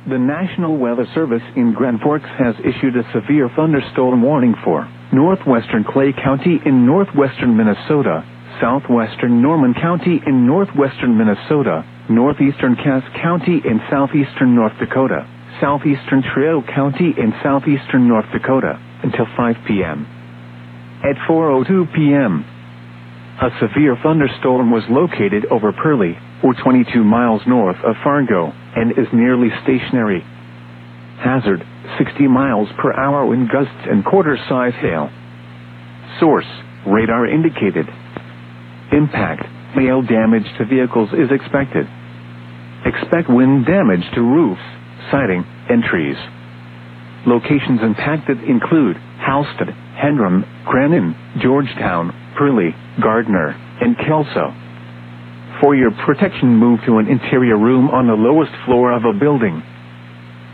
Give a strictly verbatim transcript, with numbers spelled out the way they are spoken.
The National Weather Service in Grand Forks has issued a severe thunderstorm warning for northwestern Clay County in northwestern Minnesota, southwestern Norman County in northwestern Minnesota, northeastern Cass County in southeastern North Dakota, southeastern Traill County in southeastern North Dakota, until five p m At four oh two p m, a severe thunderstorm was located over Purley, or twenty-two miles north of Fargo, and is nearly stationary. Hazard, sixty miles per hour wind gusts and quarter-size hail. Source, radar indicated. Impact, hail damage to vehicles is expected. Expect wind damage to roofs, siding, and trees. Locations impacted include Halstead, Hendron, Cranon, Georgetown, Purley, Gardner, and Kelso. For your protection, move to an interior room on the lowest floor of a building.